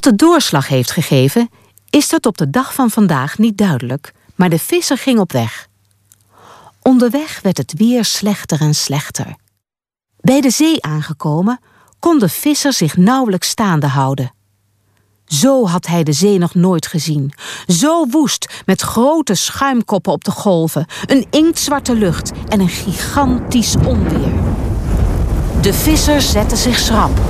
de doorslag heeft gegeven, is tot op de dag van vandaag niet duidelijk, maar de visser ging op weg. Onderweg werd het weer slechter en slechter. Bij de zee aangekomen, kon de visser zich nauwelijks staande houden. Zo had hij de zee nog nooit gezien. Zo woest, met grote schuimkoppen op de golven, een inktzwarte lucht en een gigantisch onweer. De visser zette zich schrap.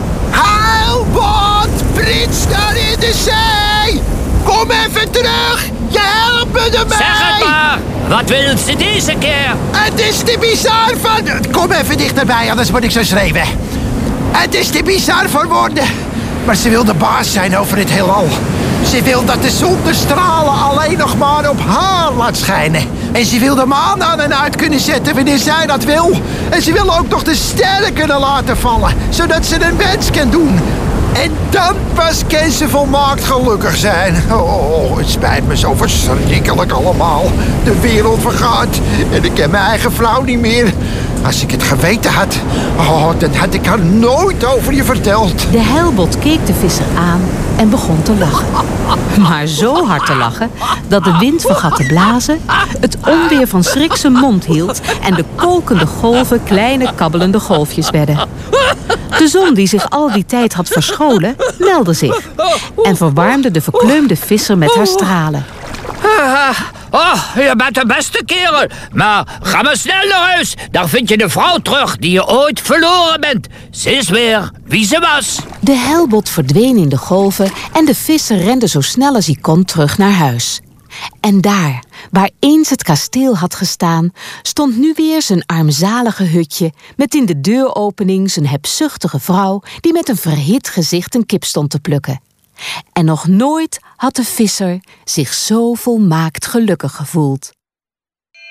Heilbot, prins daar in de zee! Kom even terug! Je helpt me ermee! Zeg het maar! Wat wil ze deze keer? Het is te bizar van... Kom even dichterbij, anders word ik zo schreeuwen. Het is te bizar voor woorden. Maar ze wil de baas zijn over het heelal. Ze wil dat de zon de stralen alleen nog maar op haar laat schijnen. En ze wil de maan aan en uit kunnen zetten wanneer zij dat wil. En ze wil ook nog de sterren kunnen laten vallen, zodat ze een wens kan doen. En dan pas kan ze volmaakt gelukkig zijn. Oh, het spijt me zo verschrikkelijk allemaal. De wereld vergaat en ik ken mijn eigen vrouw niet meer. Als ik het geweten had, dan had ik haar nooit over je verteld. De heilbot keek de visser aan en begon te lachen. Maar zo hard te lachen dat de wind vergat te blazen, het onweer van schrik zijn mond hield en de kolkende golven kleine kabbelende golfjes werden. De zon die zich al die tijd had verscholen, meldde zich en verwarmde de verkleumde visser met haar stralen. Oh, je bent de beste kerel. Maar ga maar snel naar huis. Daar vind je de vrouw terug die je ooit verloren bent. Ze is weer wie ze was. De heilbot verdween in de golven en de visser rende zo snel als hij kon terug naar huis. En daar, waar eens het kasteel had gestaan, stond nu weer zijn armzalige hutje met in de deuropening zijn hebzuchtige vrouw die met een verhit gezicht een kip stond te plukken. En nog nooit had de visser zich zo volmaakt gelukkig gevoeld.